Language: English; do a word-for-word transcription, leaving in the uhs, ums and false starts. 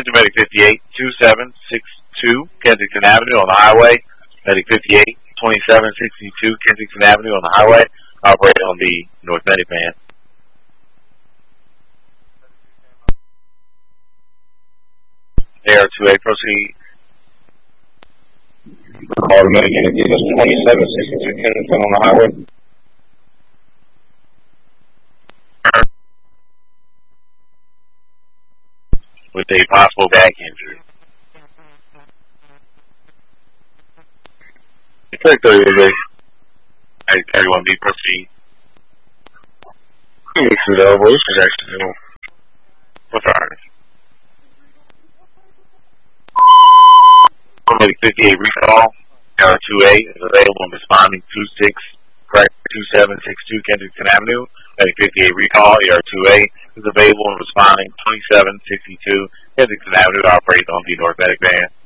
Attention, Medic fifty-eight, twenty-seven sixty-two, Kensington Avenue on the highway. Medic fifty-eight, twenty-seven sixty-two, Kensington Avenue on the highway. Operating on the North Medic van. A R two A, proceed. Call the Medic unit, twenty-seven sixty-two, Kensington on the highway. With a possible back injury. Check thirty-eight. thirty-one B, proceed. This is over. This is actually What's ours? Medic fifty-eight, recall. A R two A is available and responding two six, correct, two seven six two Kensington Avenue. Medic fifty-eight, recall. A R two A is available and responding twenty-seven sixty-two Kensington Avenue, operating on the North Medic van.